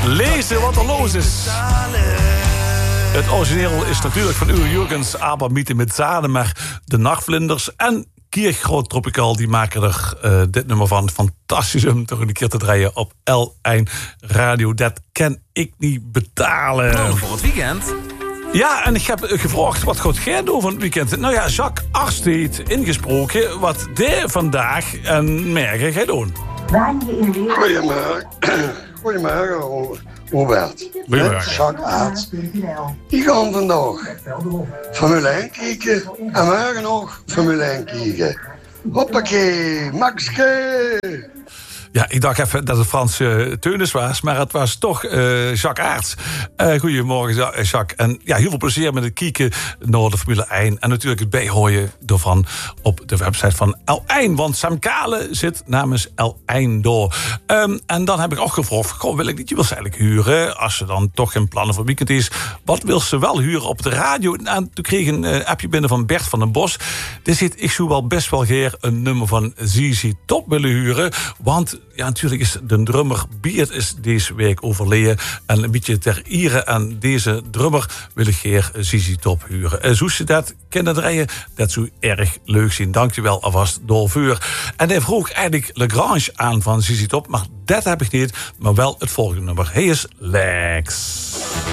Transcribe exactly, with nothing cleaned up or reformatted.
Lezen wat er los is. Het origineel is natuurlijk van Uwe Jurgens, Abermieten met Zaden, maar de Nachtvlinders en Kirchgroot Tropical, die maken er uh, dit nummer van. Fantastisch om toch een keer te draaien op L één Radio. Dat kan ik niet betalen. Plannen voor het weekend? Ja, en ik heb gevraagd, wat gaat jij doen van het weekend? Nou ja, Jacques Arst heeft ingesproken wat hij vandaag en morgen gaat doen. Goedemorgen. Goedemorgen, Robert. Goedemorgen. Jacques Arts. Die gaan vandaag Formule één kijken en morgen nog Formule één kijken. Hoppakee, Maxke! Ja, ik dacht even dat het Frans uh, Teunis was, maar het was toch uh, Jacques Aerts. Uh, goedemorgen, Jacques. En ja, heel veel plezier met het kijken naar de Formule één. En natuurlijk het bijhooien ervan op de website van L één. Want Sam Kale zit namens L één door. Um, en dan heb ik ook gevraagd, goh, wil ik niet, je wil ze eigenlijk huren? Als ze dan toch geen plannen voor weekend is, wat wil ze wel huren op de radio? En toen kreeg ik een uh, appje binnen van Bert van den Bos. Die zit, ik zou wel best wel geer een nummer van Z Z Top willen huren. Want ja, natuurlijk is de drummer Beert is deze week overleden. En een beetje ter ere aan deze drummer wil ik geer Z Z Top huren. En zo ze dat kennen draaien, dat zou erg leuk zijn. Dankjewel alvast doorvuur. En hij vroeg eigenlijk Lagrange aan van Z Z Top, maar dat heb ik niet. Maar wel het volgende nummer. Hij is Lex.